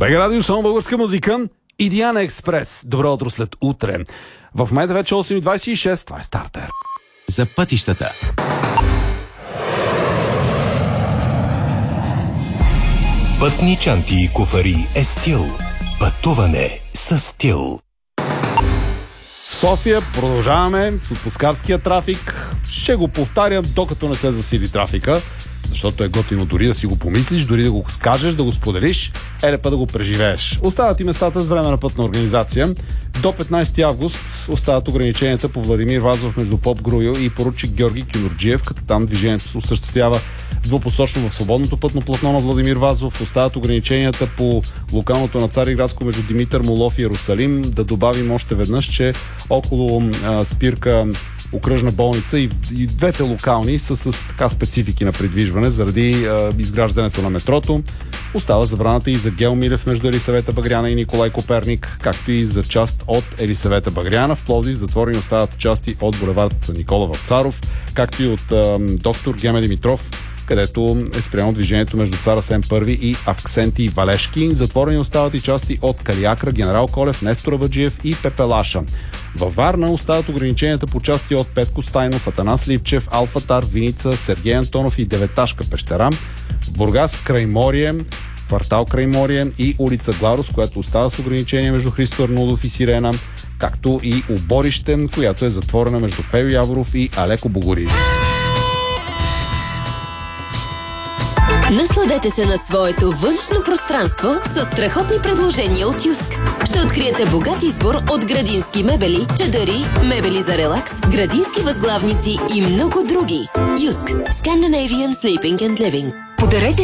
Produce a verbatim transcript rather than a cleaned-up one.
БГ Радио, само българска музика и Диана Експрес. Добро утро след утре. В момента вече осем и двадесет и шест. Това е стартер. За пътищата. Пътни чанти и куфари е стил. Пътуване с стил. В София продължаваме с отпускарския трафик. Ще го повтарям, докато не се засили трафика, защото е готино дори да си го помислиш, дори да го скажеш, да го споделиш, еле па да го преживееш. Остават и местата с временна пътна организация. До петнадесети август остават ограниченията по Владимир Вазов между Поп Грую и поручик Георги Кюмюрджиев, като там движението се осъществява двупосочно в свободното пътно платно на Владимир Вазов. Остават ограниченията по локалното на Цариградско между Димитър Молов и Иерусалим. Да добавим още веднъж, че около а, спирка Окръжна болница и, и двете локални са с така специфики на придвижване заради а, изграждането на метрото. Остава забраната и за Гео Милев между Елисавета Багряна и Николай Коперник, както и за част от Елисавета Багряна. В Пловдив затворени остават части от булевард Никола Вапцаров, както и от а, доктор Геме Димитров, където е спрямо движението между Цар Асен Първи и Авксенти Валешки. Затворени остават и части от Калиакра, Генерал Колев, Нестор Абаджиев и Пепелаша. Във Варна остават ограниченията по части от Петко Стайнов, Атанас Ливчев, Алфатар, Виница, Сергей Антонов и Деветашка пещера. В Бургас Крайморие, квартал Крайморие и улица Гларус, която остава с ограничение между Христо Арнудов и Сирена, както и Оборище, която е затворена между Пео Яворов и Алеко Богори. Насладете се на своето външно пространство с страхотни предложения от Юск. Ще откриете богат избор от градински мебели, чадъри, мебели за релакс, градински възглавници и много други. Юск. Scandinavian Sleeping and Living. Подарете